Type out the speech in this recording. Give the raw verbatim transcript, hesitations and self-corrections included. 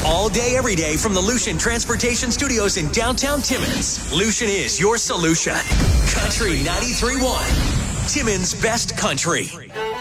All day, every day from the Lucian Transportation Studios in downtown Timmins. Lucian is your solution. Country ninety-three point one. Timmins' best country.